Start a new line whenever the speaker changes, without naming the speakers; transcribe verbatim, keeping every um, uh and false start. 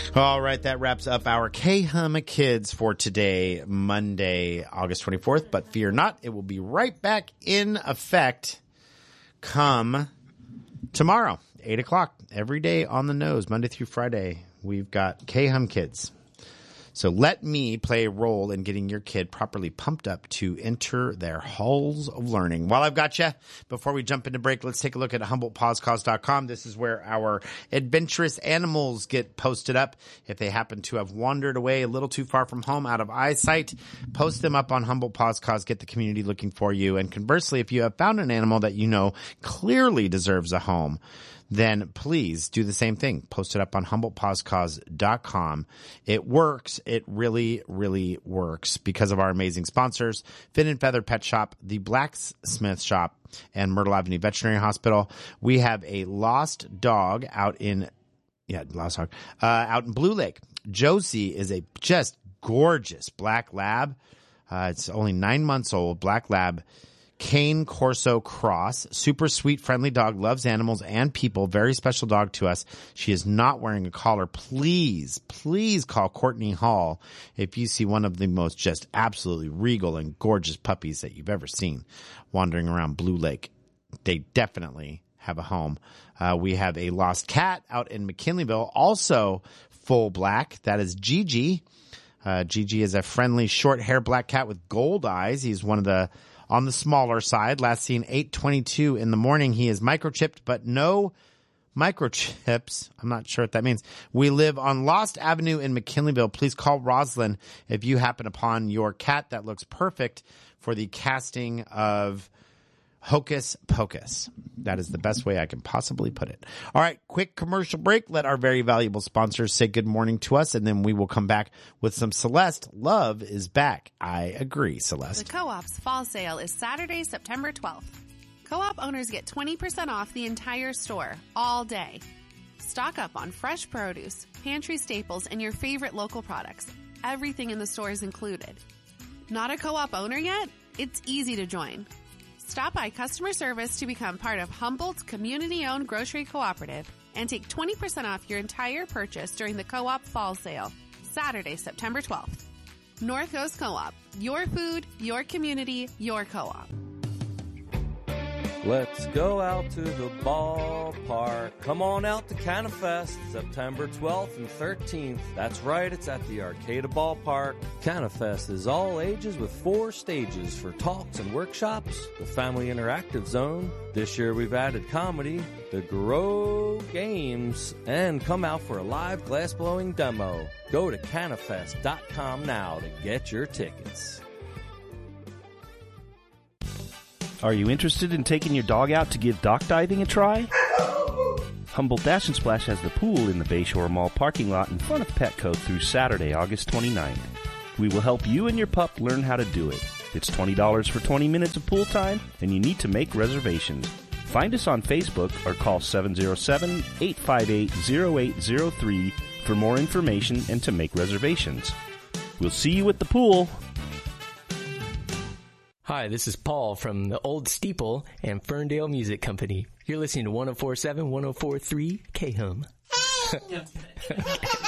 All right, that wraps up our K-Hum Kids for today, Monday, August twenty-fourth. But fear not, it will be right back in effect come tomorrow, eight o'clock, every day on the nose, Monday through Friday. We've got K-Hum Kids. So let me play a role in getting your kid properly pumped up to enter their halls of learning. While I've got you, before we jump into break, let's take a look at Humboldt Paws Cause dot com. This is where our adventurous animals get posted up. If they happen to have wandered away a little too far from home, out of eyesight, post them up on Humboldt Paws Cause, get the community looking for you. And conversely, if you have found an animal that you know clearly deserves a home, then please do the same thing. Post it up on Humboldt Paws Cause dot com. It works. It really, really works because of our amazing sponsors, Fin and Feather Pet Shop, the Blacksmith Shop, and Myrtle Avenue Veterinary Hospital. We have a lost dog out in, yeah, lost dog, uh, out in Blue Lake. Josie is a just gorgeous black lab. Uh, it's only nine months old, black lab. Cane Corso Cross, super sweet, friendly dog, loves animals and people, very special dog to us. She is not wearing a collar. Please, please call Courtney Hall if you see one of the most just absolutely regal and gorgeous puppies that you've ever seen wandering around Blue Lake. They definitely have a home. Uh, we have a lost cat out in McKinleyville, also full black. That is Gigi. Uh, Gigi is a friendly, short-haired black cat with gold eyes. He's one of the on the smaller side. Last seen eight twenty-two in the morning. He is microchipped, but no microchips. I'm not sure what that means. We live on Lost Avenue in McKinleyville. Please call Roslyn if you happen upon your cat that looks perfect for the casting of Hocus Pocus. That is the best way I can possibly put it. All right, quick commercial break. Let our very valuable sponsors say good morning to us, and then we will come back with some Celeste. Love is back. I agree, Celeste.
The Co-op's fall sale is Saturday, September twelfth. Co-op owners get twenty percent off the entire store, all day. Stock up on fresh produce, pantry staples, and your favorite local products. Everything in the store is included. Not a Co-op owner yet? It's easy to join. Stop by customer service to become part of Humboldt's community-owned grocery cooperative and take twenty percent off your entire purchase during the Co-op Fall Sale, Saturday, September twelfth. North Coast Co-op. Your food, your community, your co-op.
Let's go out to the ballpark. Come on out to CanaFest, September twelfth and thirteenth. That's right, it's at the Arcata Ballpark. CanaFest is all ages with four stages for talks and workshops, the Family Interactive Zone. This year we've added comedy, the Grow Games, and come out for a live glass-blowing demo. Go to canafest dot com now to get your tickets.
Are you interested in taking your dog out to give dock diving a try? Humboldt Dash and Splash has the pool in the Bayshore Mall parking lot in front of Petco through Saturday, August twenty-ninth. We will help you and your pup learn how to do it. It's twenty dollars for twenty minutes of pool time, and you need to make reservations. Find us on Facebook or call seven oh seven, eight five eight, oh eight oh three for more information and to make reservations. We'll see you at the pool.
Hi, this is Paul from the Old Steeple and Ferndale Music Company. You're listening to one oh four point seven, one oh four point three K-Hum.